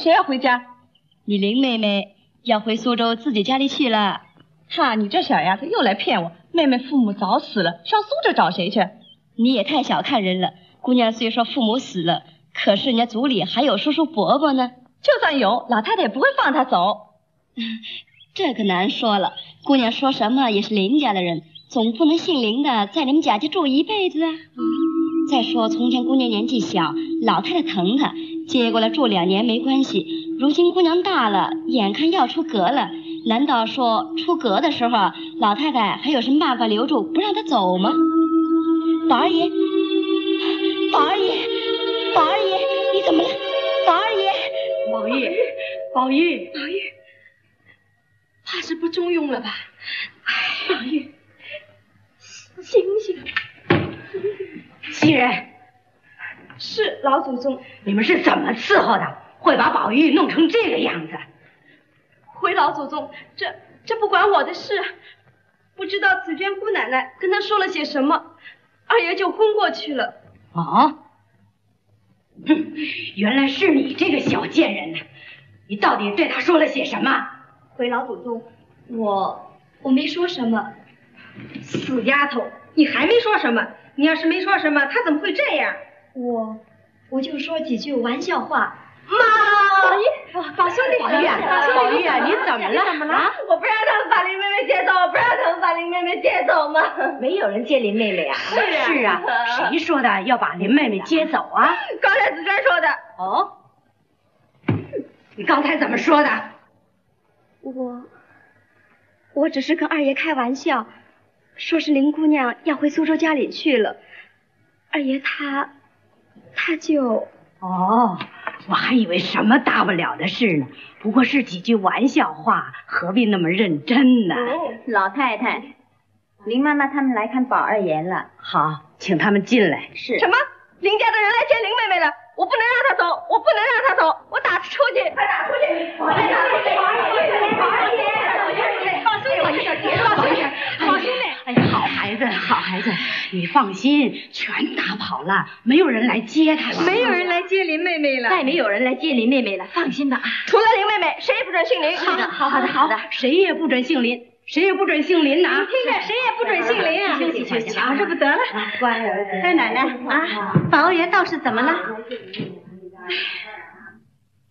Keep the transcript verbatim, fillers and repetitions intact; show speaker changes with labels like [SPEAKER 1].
[SPEAKER 1] 谁要回家？
[SPEAKER 2] 你林妹妹要回苏州自己家里去了。
[SPEAKER 1] 哈，你这小丫头又来骗我！妹妹父母早死了，上苏州找谁去？
[SPEAKER 2] 你也太小看人了。姑娘虽说父母死了，可是人家族里还有叔叔伯伯呢。
[SPEAKER 1] 就算有，老太太也不会放她走。
[SPEAKER 2] 这可难说了。姑娘说什么也是林家的人，总不能姓林的在你们家就住一辈子啊。嗯、再说从前姑娘年纪小，老太太疼她，接过来住两年没关系。如今姑娘大了，眼看要出阁了，难道说出阁的时候老太太还有什么办法留住不让她走吗？宝二爷，宝二爷，宝二爷，你怎么了？宝二爷，
[SPEAKER 3] 宝玉，宝玉，
[SPEAKER 1] 宝玉，怕是不中用了吧？哎，宝玉，醒醒！
[SPEAKER 3] 袭人，
[SPEAKER 1] 是老祖宗。
[SPEAKER 3] 你们是怎么伺候的？会把宝玉弄成这个样子？
[SPEAKER 1] 回老祖宗，这这不关我的事。不知道紫娟姑奶奶跟他说了些什么，二爷就昏过去了。
[SPEAKER 3] 哦，哼，原来是你这个小贱人呢！你到底对他说了些什么？
[SPEAKER 1] 回老祖宗，我我没说什么。死丫头，你还没说什么？你要是没说什么，他怎么会这样？我我就说几句玩笑话。妈，宝玉，宝兄弟，
[SPEAKER 3] 宝玉，宝玉啊，你怎么了？怎么了？
[SPEAKER 1] 我不让他们把林妹妹接走，我不让他们把林妹妹接走吗？
[SPEAKER 3] 没有人接林妹妹啊。是啊，是啊，谁说的要把林妹妹接走啊？
[SPEAKER 1] 刚才紫娟说的。
[SPEAKER 3] 哦，你刚才怎么说的？
[SPEAKER 2] 我我只是跟二爷开玩笑，说是林姑娘要回苏州家里去了，二爷他他就……
[SPEAKER 3] 哦，我还以为什么大不了的事呢，不过是几句玩笑话，何必那么认真呢？
[SPEAKER 4] 哦、老太太，林妈妈他们来看宝二爷了。
[SPEAKER 3] 好，请他们进来。
[SPEAKER 4] 是。
[SPEAKER 1] 什么？林家的人来接林妹妹了？我不能让她走，我不能让她走，我打她出去！快打出去！快打出去！宝二爷，宝二爷，宝兄弟，宝兄弟，宝兄弟！
[SPEAKER 3] 哎呀，好孩子，好孩子，你放心，全打跑了，没有人来接他了。
[SPEAKER 1] 没有人来接林妹妹了。
[SPEAKER 4] 再没有人来接林妹妹了，放心吧。
[SPEAKER 1] 除了林妹妹，谁也不准姓林。
[SPEAKER 4] 是的，好好的，好的，
[SPEAKER 3] 谁也不准姓林。谁也不准姓林呐！
[SPEAKER 1] 你听着，谁也不准姓林啊！
[SPEAKER 4] 休息休息，
[SPEAKER 1] 瞧着不得了。
[SPEAKER 4] 乖儿子，二奶奶啊，宝二爷倒是怎么了？